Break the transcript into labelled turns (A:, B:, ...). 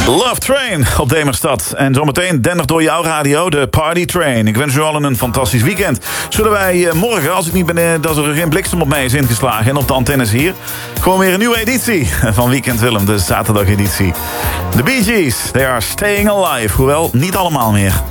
A: Love Train op Demerstad. En zometeen dennig door jouw radio, de Party Train. Ik wens u allen een fantastisch weekend. Zullen wij morgen, als ik niet ben, dat er geen bliksem op mij is ingeslagen... en op de antennes hier, gewoon weer een nieuwe editie van Weekend Willem, de zaterdageditie. De Bee Gees, they are staying alive. Hoewel, niet allemaal meer.